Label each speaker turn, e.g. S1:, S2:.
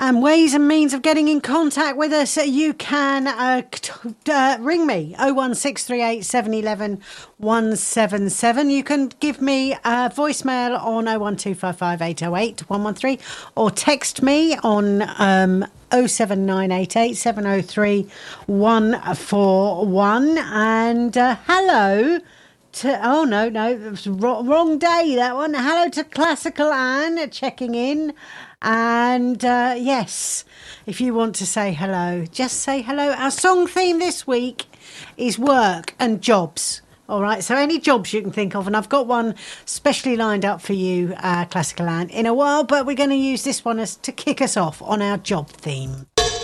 S1: And ways and means of getting in contact with us, you can ring me 01638 711 177. You can give me a voicemail on 01255 808 113 or text me on 07988 703 141. And hello to, oh no, it was wrong day, that one. Hello to Classical Anne checking in. And yes, if you want to say hello, just say hello. Our song theme this week is work and jobs. All right, so any jobs you can think of, and I've got one specially lined up for you, Classical Anne, in a while, but we're going to use this one as to kick us off on our job theme.